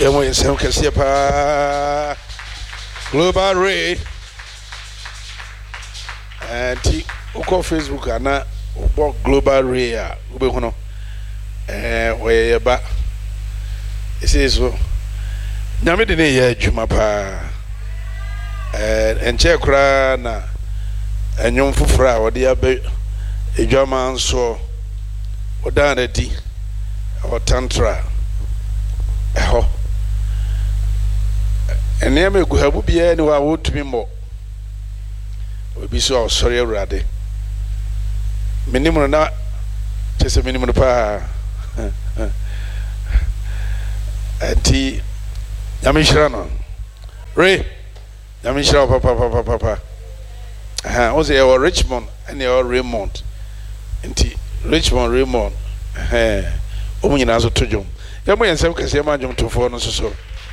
Emo yesem kesiye pa Global Ray and uko Facebook ana ubo Global Ray a ube hono oye ba ese so nyame de ne ye adwuma pa enche kura na enyom fufura wode abe edwama nso odana di o tantra eho ene me gu habu bia ni wa wotumi mo obi so osori awurade minimu na chese minimu pa anti nyamishira no Ray nyamishira papa aha o say o Richmond and o Raymond anti Richmond Raymond o mu nyina so tojom ya mo yensem kase ma dwom tofo no so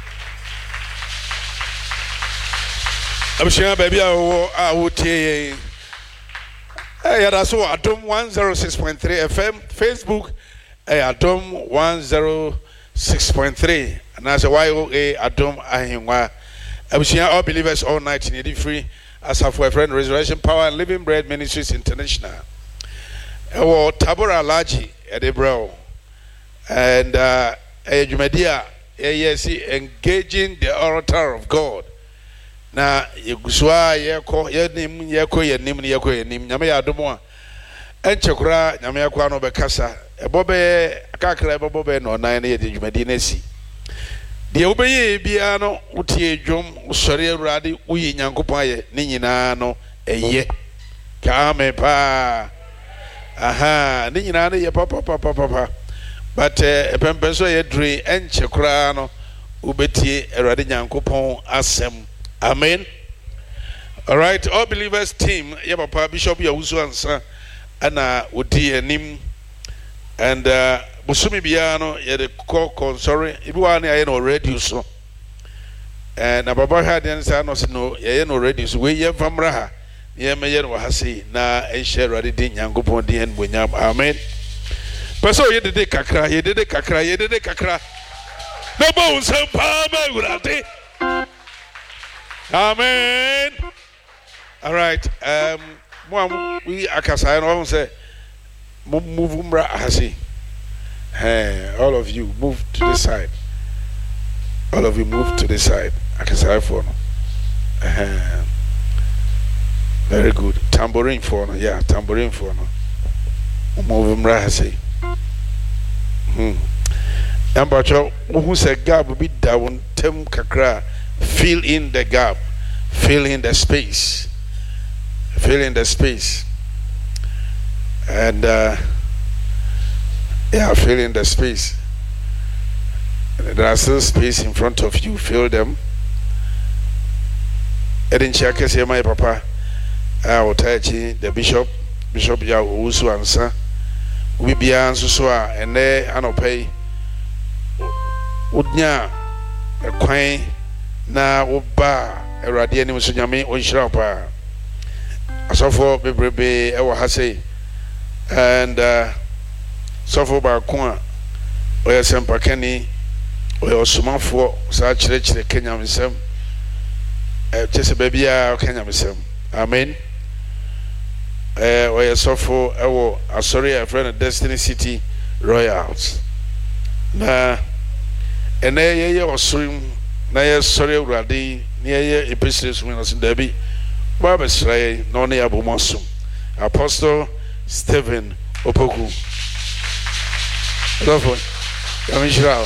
Abshia baby a wotie ya da so Adom 106.3 FM Facebook Adom 106.3 and as a YOA Adom Ahinwa Abshia all believers all night in the free as a friend Resurrection Power and Living Bread Ministries International Tabora Alaji Edebro and Jumedia yes engaging the orator of God na yeguswa yeko yenim nyame ya adomo a enchekura nyame yakwa no bekasa ebobe akakra ebobe no nan na yede dwumadi na si de obeye bia no utie dwom usori awurade uyi nyankopon aye ne nyina no eye ka me pa aha ne nyina no ye papa but epempeso ye dre enchekura no ubetie awurade nyankopon asem. Amen. All right, all believers team, yeah, Papa Bishop Yahusu Ansa, Anna Udi Nim, and Busumi Biano, yeah, the call, sorry, if you are no radio so. And Ababa had the answer, no, yeah, no radio, so we have from Raha, yeah, Mayan Wahasi, na and share ready din Yango the end when yam, amen. Paso, ye did kakra, ye did kakra. No bones, and palm, amen. All right. We akasa no say move umra hasi. Hey, all of you move to the side. All of you move to the side. Akasa for no. Very good. Tambourine for no. Yeah, tambourine for no. Move umra hasi. Ambacho who said gab be down tem kakra. Fill in the gap, fill in the space, and fill in the space. There are still space in front of you. Fill them. Edin Chaka say my papa, Otachi, the bishop ya Usu Ansa, we be answer and they anopay Udnya a quain. Na oba erade ani musunyame onhira pa asofo bebrebe e wo hase and sofo ba ko a oya sempakani oya osumafo sa kire Kenya misem chese babia Kenya misem amen oya sofo e wo asori a friend Destiny City Royals na ene ye osurim na ye sorry urade na ye epistres we no sindabi ba besraye no na abomosum Apostle Stephen Opoku Love Amishra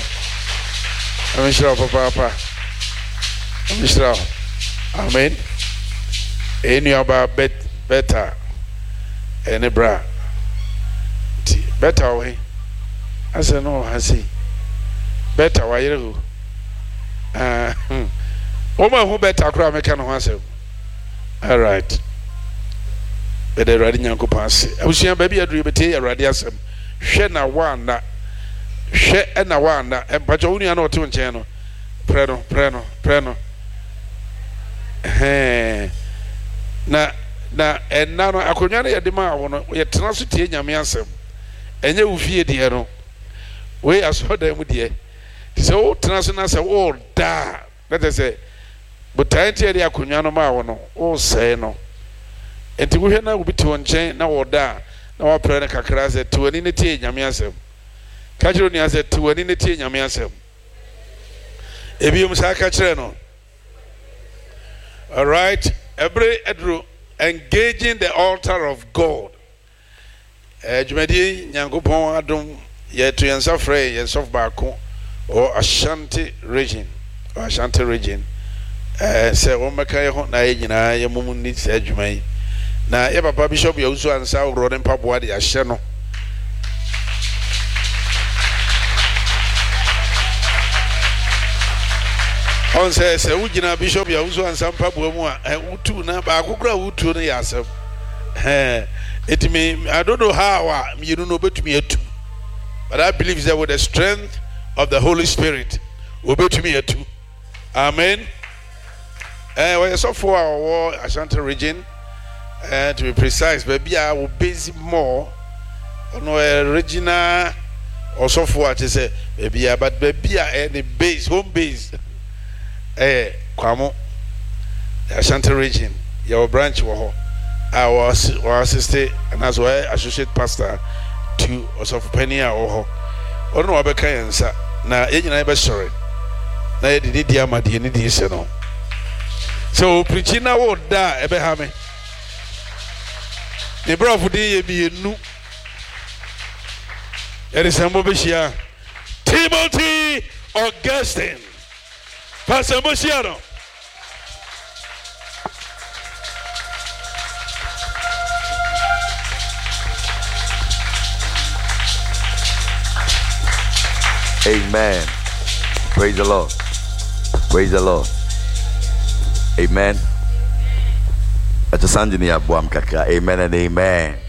papa Amishra amen eni aba better eni bra better we ase no hasi better wa yere Oma who better cry make no answer. All right. But the ready nyanko pass. I was saying baby adri bete radiasem. She na one na and but only ano to ncheno. Preno. Na and now akonya na yedema wono ye tena so tie nyame asem. Enye wo fie de no. We aso dem de. So transna say oh da let us say but time tie dia akonwa no ma wo no oh say no enti wo hwe na obi te wonchen na wo da na wa pray na kakra say te wani ne tie nyame asem ka kire ni say te wani ne tie nyame asem ebi sa ka kire no. All right, every edru engaging the altar of God. Jumedi Nyankopon adom ye to yensa frey yensof baako or Ashanti region say o meka ye ho na ye nyina ye mum ni se adwuma na ye papa bishop ye usu ansa ro ne mpaboa de ahye no on say ugina bishop ya usu ansa mpaboa mu a utu na ba akokura utu no ya asem it mean I don't know how you know betumi atu but I believe that with the strength of the Holy Spirit obetumi atu. Amen. We so for our Ashanti region to be precise baby I will base more on a regional also for to say baby but baby any base home base kwamo Ashanti region your branch wo our assistant and as well associate pastor to also for penny or no abeka yensa na yenyina be sore na ye didi dia ma de ni di se no so preaching na wo da ebe ha me the brother de ye bi enu ere sambo be shia Timothy Augustine Pastor Mosiano. Amen. Praise the Lord. Praise the Lord. Amen. Amen and amen.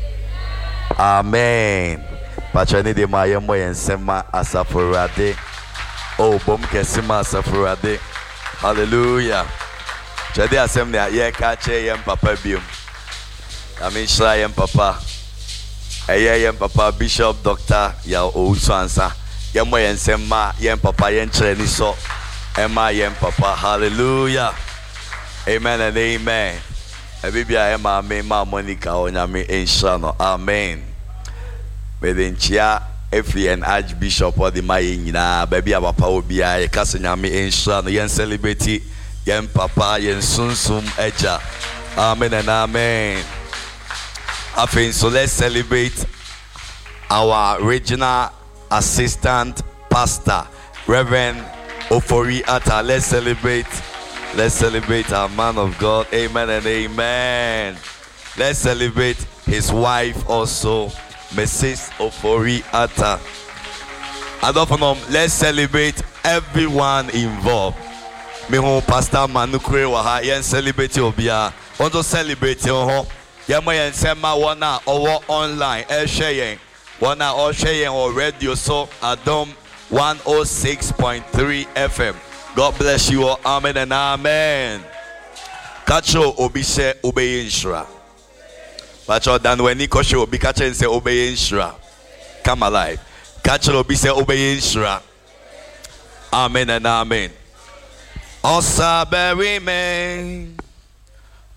Amen. Pachani de mayemo yensema asafurade. Oh, bom kesima asafurade. Hallelujah. Jadi assembly ye kache yem papa bium. Amin shra yem papa. Yem papa Bishop Doctor ya Ousansa. Yem yensema yem papa yen chreni so. Emma yem papa. Hallelujah. Amen and amen. Ebibia ema me ma Monica onyame enshra no. Amen. Medenchia Efri and Archbishop or the Mayina, baby papa obi a kase nyame enshra no yen celebrate yen papa yen sunsum eja. Amen and amen. Afin so let's celebrate our regional assistant pastor Reverend Ofori Atta. Let's celebrate our man of God. Amen and amen. Let's celebrate his wife also, Mrs. Ofori Atta. Let's celebrate everyone involved. Me ho Pastor Manukre waha yen celebrate obia. Want to celebrate ho. Yama yen sema wana owo online share yen. Wana o share yen or radio so Adom 106.3 FM. God bless you all. Amen and amen. Kacho obise obey inshra. Pacho dan when Nikosho obi kacho and say obey inshra. Come alive. Kacho obise obey inshra. Amen and amen. Osa bury me.